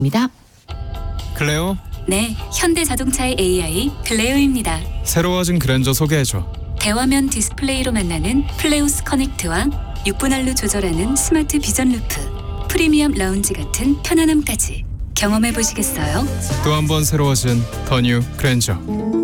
입니다. 클레오, 네, 현대자동차의 AI 클레오입니다. 새로워진 그랜저 소개해줘. 대화면 디스플레이로 만나는 플레오스 커넥트와 6분할로 조절하는 스마트 비전 루프, 프리미엄 라운지 같은 편안함까지 경험해 보시겠어요? 또 한 번 새로워진 더 뉴 그랜저.